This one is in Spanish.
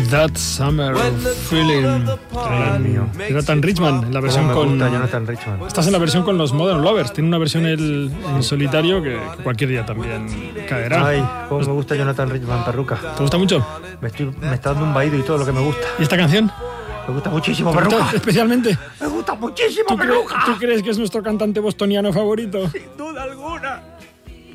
That Summer Feeling. Jonathan Richman, en la versión con. Jonathan Richman. Estás en la versión con los Modern Lovers. Tiene una versión en solitario que cualquier día también caerá. Ay, cómo me gusta Jonathan Richman, perruca. ¿Te gusta mucho? Me está dando un vaído y todo lo que me gusta. ¿Y esta canción? Me gusta muchísimo, perruca. Especialmente. Me gusta muchísimo, perruca. ¿Tú crees que es nuestro cantante bostoniano favorito? Sin duda alguna.